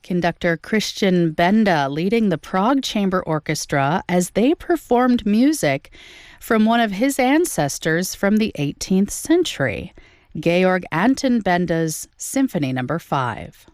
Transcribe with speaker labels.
Speaker 1: Conductor Christian Benda leading the Prague Chamber Orchestra as they performed music from one of his ancestors from the 18th century, Georg Anton Benda's Symphony No. 5.